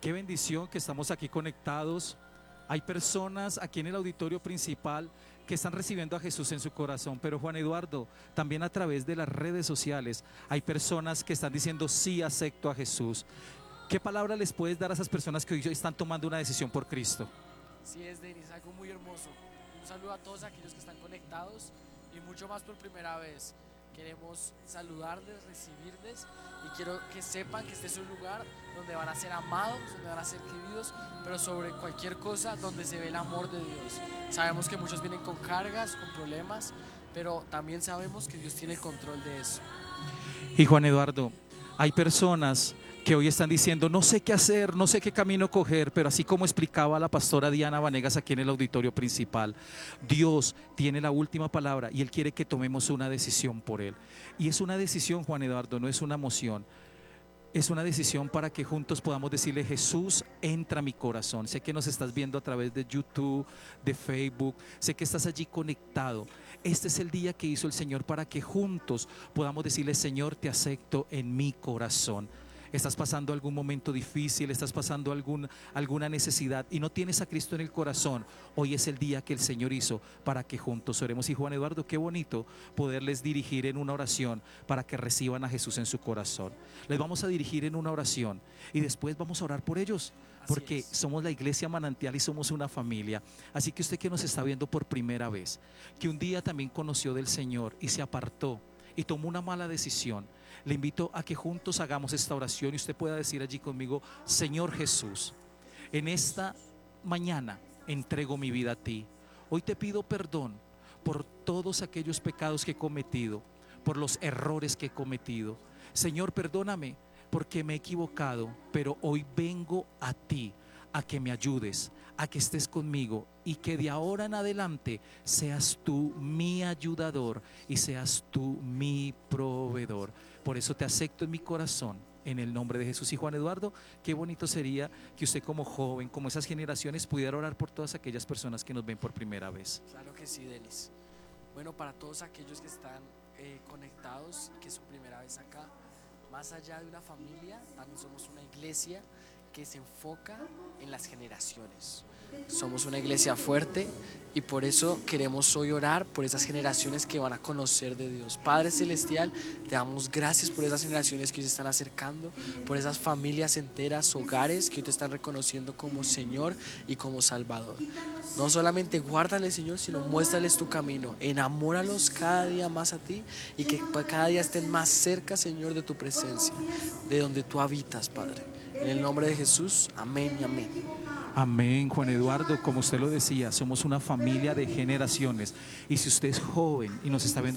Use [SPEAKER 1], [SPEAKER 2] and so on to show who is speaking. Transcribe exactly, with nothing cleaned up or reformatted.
[SPEAKER 1] Qué bendición que estamos aquí conectados. Hay personas aquí en el auditorio principal que están recibiendo a Jesús en su corazón, pero Juan Eduardo, también a través de las redes sociales hay personas que están diciendo sí, acepto a Jesús. ¿Qué palabra les puedes dar a esas personas que hoy están tomando una decisión por Cristo?
[SPEAKER 2] Sí, es Denis, algo muy hermoso. Un saludo a todos aquellos que están conectados y mucho más por primera vez. Queremos saludarles, recibirles y quiero que sepan que este es un lugar donde van a ser amados, donde van a ser queridos, pero sobre cualquier cosa donde se ve el amor de Dios. Sabemos que muchos vienen con cargas, con problemas, pero también sabemos que Dios tiene el control de eso.
[SPEAKER 1] Y Juan Eduardo, hay personas que hoy están diciendo, no sé qué hacer, no sé qué camino coger, pero así como explicaba la pastora Diana Vanegas aquí en el auditorio principal, Dios tiene la última palabra y Él quiere que tomemos una decisión por Él. Y es una decisión, Juan Eduardo, no es una emoción. Es una decisión para que juntos podamos decirle, Jesús, entra a mi corazón. Sé que nos estás viendo a través de YouTube, de Facebook, sé que estás allí conectado. Este es el día que hizo el Señor para que juntos podamos decirle, Señor, te acepto en mi corazón. Estás pasando algún momento difícil, estás pasando algún, alguna necesidad y no tienes a Cristo en el corazón. Hoy es el día que el Señor hizo para que juntos oremos. Y Juan Eduardo, qué bonito poderles dirigir en una oración para que reciban a Jesús en su corazón. Les vamos a dirigir en una oración y después vamos a orar por ellos, porque somos la iglesia Manantial y somos una familia. Así que usted que nos está viendo por primera vez, que un día también conoció del Señor y se apartó y tomó una mala decisión, le invito a que juntos hagamos esta oración y usted pueda decir allí conmigo, Señor Jesús, en esta mañana entrego mi vida a ti. Hoy te pido perdón por todos aquellos pecados que he cometido, por los errores que he cometido. Señor, perdóname porque me he equivocado, pero hoy vengo a ti a que me ayudes, a que estés conmigo y que de ahora en adelante seas tú mi ayudador y seas tú mi proveedor. Por eso te acepto en mi corazón, en el nombre de Jesús. Y Juan Eduardo, qué bonito sería que usted como joven, como esas generaciones, pudiera orar por todas aquellas personas que nos ven por primera vez.
[SPEAKER 2] Claro que sí, Denis. Bueno, para todos aquellos que están eh, conectados, que es su primera vez acá, más allá de una familia, también somos una iglesia que se enfoca en las generaciones. Somos una iglesia fuerte y por eso queremos hoy orar por esas generaciones que van a conocer de Dios. Padre Celestial, te damos gracias por esas generaciones que hoy se están acercando, por esas familias enteras, hogares que hoy te están reconociendo como Señor y como Salvador. No solamente guárdales, Señor, sino muéstrales tu camino, enamóralos cada día más a ti y que cada día estén más cerca, Señor, de tu presencia, de donde tú habitas, Padre. En el nombre de Jesús, amén y amén.
[SPEAKER 1] Amén, Juan Eduardo, como usted lo decía, somos una familia de generaciones y si usted es joven y nos está viendo